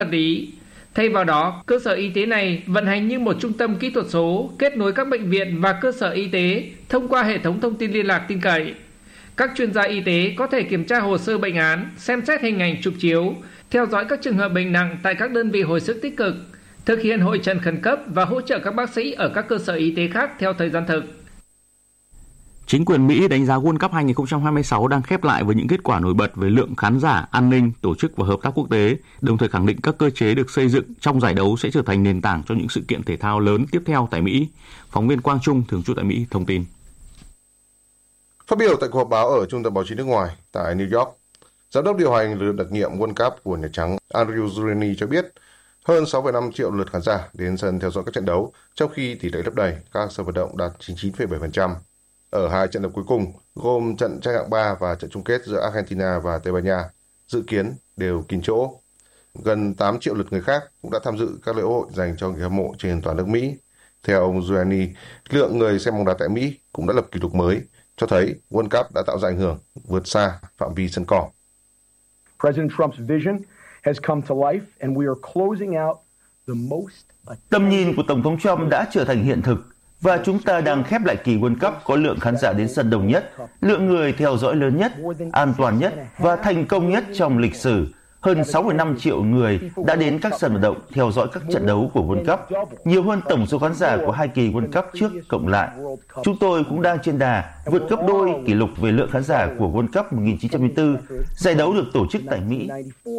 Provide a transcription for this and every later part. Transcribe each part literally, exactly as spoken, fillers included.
vật lý. Thay vào đó, cơ sở y tế này vận hành như một trung tâm kỹ thuật số, kết nối các bệnh viện và cơ sở y tế thông qua hệ thống thông tin liên lạc tin cậy. Các chuyên gia y tế có thể kiểm tra hồ sơ bệnh án, xem xét hình ảnh chụp chiếu, theo dõi các trường hợp bệnh nặng tại các đơn vị hồi sức tích cực, thực hiện hội chẩn khẩn cấp và hỗ trợ các bác sĩ ở các cơ sở y tế khác theo thời gian thực. Chính quyền Mỹ đánh giá World Cup hai không hai sáu đang khép lại với những kết quả nổi bật về lượng khán giả, an ninh, tổ chức và hợp tác quốc tế, đồng thời khẳng định các cơ chế được xây dựng trong giải đấu sẽ trở thành nền tảng cho những sự kiện thể thao lớn tiếp theo tại Mỹ. Phóng viên Quang Trung, thường trú tại Mỹ, thông tin. Phát biểu tại cuộc họp báo ở Trung tâm Báo chí nước ngoài tại New York, Giám đốc điều hành lực lượng đặc nhiệm World Cup của Nhà Trắng Andrew Zureni cho biết hơn sáu phẩy năm triệu lượt khán giả đến sân theo dõi các trận đấu, trong khi tỷ lệ lấp đầy các sân vận động đạt chín mươi chín phẩy bảy phần trăm. Ở hai trận đấu cuối cùng, gồm trận tranh hạng ba và trận chung kết giữa Argentina và Tây Ban Nha, dự kiến đều kín chỗ. Gần tám triệu lượt người khác cũng đã tham dự các lễ hội dành cho người hâm mộ trên toàn nước Mỹ. Theo ông Zureni, lượng người xem bóng đá tại Mỹ cũng đã lập kỷ lục mới, cho thấy World Cup đã tạo ra ảnh hưởng vượt xa phạm vi sân cỏ. President Trump's vision has come to life and we are closing out the most. Tầm nhìn của Tổng thống Trump đã trở thành hiện thực và chúng ta đang khép lại kỳ World Cup có lượng khán giả đến sân đông nhất, lượng người theo dõi lớn nhất, an toàn nhất và thành công nhất trong lịch sử. Hơn sáu phẩy năm triệu người đã đến các sân vận động theo dõi các trận đấu của World Cup, nhiều hơn tổng số khán giả của hai kỳ World Cup trước cộng lại. Chúng tôi cũng đang trên đà vượt gấp đôi kỷ lục về lượng khán giả của World Cup một nghìn chín trăm chín mươi tư, giải đấu được tổ chức tại Mỹ.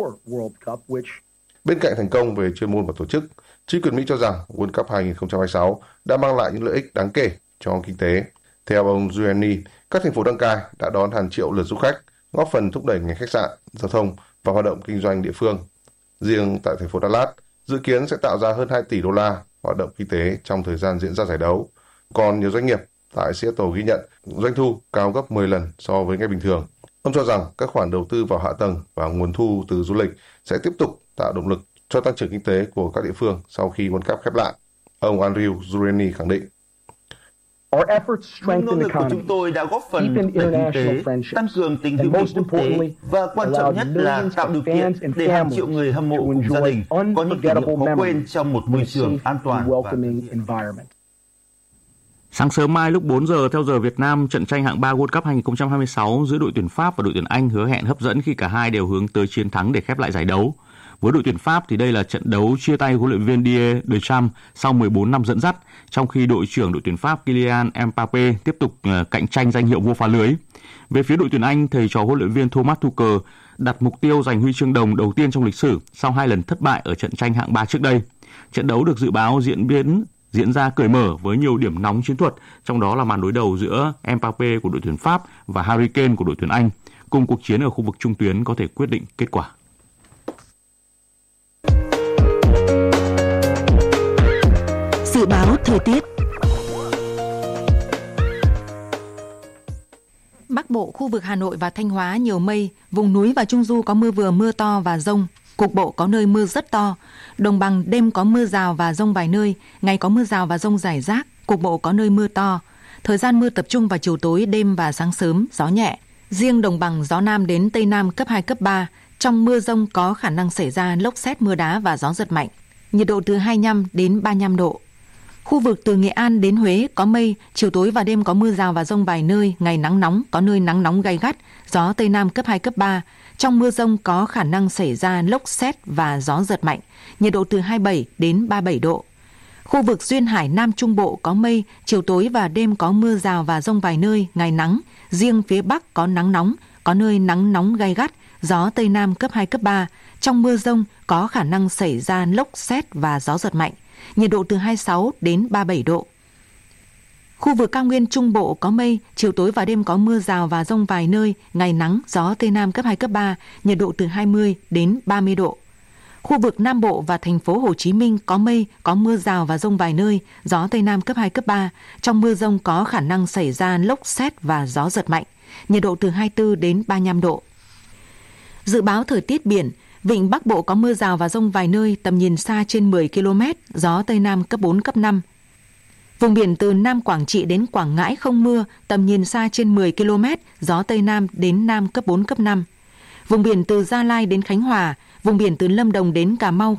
Bên cạnh thành công về chuyên môn và tổ chức, chính quyền Mỹ cho rằng World Cup hai không hai sáu đã mang lại những lợi ích đáng kể cho kinh tế. Theo ông Zureni, các thành phố đăng cai đã đón hàng triệu lượt du khách, góp phần thúc đẩy ngành khách sạn, giao thông và hoạt động kinh doanh địa phương. Riêng tại thành phố Dallas, dự kiến sẽ tạo ra hơn hai tỷ đô la hoạt động kinh tế trong thời gian diễn ra giải đấu. Còn nhiều doanh nghiệp tại Seattle ghi nhận doanh thu cao gấp mười lần so với ngày bình thường. Ông cho rằng các khoản đầu tư vào hạ tầng và nguồn thu từ du lịch sẽ tiếp tục tạo động lực cho tăng trưởng kinh tế của các địa phương sau khi World Cup khép lại. Ông Andrew Zureni khẳng định. Nỗ lực của chúng tôi đã góp phần thúc đẩy kinh tế, tăng cường tình hữu nghị quốc tế và quan trọng nhất là tạo điều kiện để hàng triệu người hâm mộ cùng gia đình có những kỷ niệm khó quên trong một môi trường an toàn và... Sáng sớm mai lúc bốn giờ theo giờ Việt Nam, trận tranh hạng ba World Cup hai không hai sáu giữa đội tuyển Pháp và đội tuyển Anh hứa hẹn hấp dẫn khi cả hai đều hướng tới chiến thắng để khép lại giải đấu. Với đội tuyển Pháp thì đây là trận đấu chia tay huấn luyện viên Didier Deschamps sau mười bốn năm dẫn dắt, trong khi đội trưởng đội tuyển Pháp Kylian Mbappé tiếp tục cạnh tranh danh hiệu vua phá lưới. Về phía đội tuyển Anh, thầy trò huấn luyện viên Thomas Tuchel đặt mục tiêu giành huy chương đồng đầu tiên trong lịch sử sau hai lần thất bại ở trận tranh hạng ba trước đây. Trận đấu được dự báo diễn biến diễn ra cởi mở với nhiều điểm nóng chiến thuật, trong đó là màn đối đầu giữa Mbappé của đội tuyển Pháp và Harry Kane của đội tuyển Anh. Cùng cuộc chiến ở khu vực trung tuyến có thể quyết định kết quả. Dự báo thời tiết. Bắc Bộ, khu vực Hà Nội và Thanh Hóa nhiều mây, vùng núi và Trung Du có mưa vừa mưa to và dông, cục bộ có nơi mưa rất to. Đồng bằng đêm có mưa rào và dông vài nơi, ngày có mưa rào và dông rải rác, cục bộ có nơi mưa to. Thời gian mưa tập trung vào chiều tối, đêm và sáng sớm, gió nhẹ. Riêng đồng bằng gió nam đến tây nam cấp hai, cấp ba. Trong mưa dông có khả năng xảy ra lốc sét, mưa đá và gió giật mạnh. Nhiệt độ từ hai mươi lăm đến ba mươi lăm độ. Khu vực từ Nghệ An đến Huế có mây, chiều tối và đêm có mưa rào và dông vài nơi, ngày nắng nóng, có nơi nắng nóng gay gắt, gió Tây Nam cấp hai, cấp ba. Trong mưa dông có khả năng xảy ra lốc sét và gió giật mạnh, nhiệt độ từ hai mươi bảy đến ba mươi bảy độ. Khu vực Duyên Hải Nam Trung Bộ có mây, chiều tối và đêm có mưa rào và dông vài nơi, ngày nắng, riêng phía Bắc có nắng nóng, có nơi nắng nóng gay gắt, gió Tây Nam cấp hai, cấp ba. Trong mưa dông có khả năng xảy ra lốc sét và gió giật mạnh, nhiệt độ từ hai mươi sáu đến ba mươi bảy độ. Khu vực cao nguyên Trung Bộ có mây, chiều tối và đêm có mưa rào và dông vài nơi, ngày nắng, gió Tây Nam cấp hai, cấp ba, nhiệt độ từ hai mươi đến ba mươi độ. Khu vực Nam Bộ và thành phố Hồ Chí Minh có mây, có mưa rào và dông vài nơi, gió Tây Nam cấp hai, cấp ba. Trong mưa dông có khả năng xảy ra lốc sét và gió giật mạnh, nhiệt độ từ hai mươi tư đến ba mươi lăm độ. Dự báo thời tiết biển, vịnh Bắc Bộ có mưa rào và dông vài nơi, tầm nhìn xa trên mười ki lô mét, gió Tây Nam cấp bốn, cấp năm. Vùng biển từ Nam Quảng Trị đến Quảng Ngãi không mưa, tầm nhìn xa trên mười ki lô mét, gió Tây Nam đến Nam cấp bốn, cấp năm. Vùng biển từ Gia Lai đến Khánh Hòa, vùng biển từ Lâm Đồng đến Cà Mau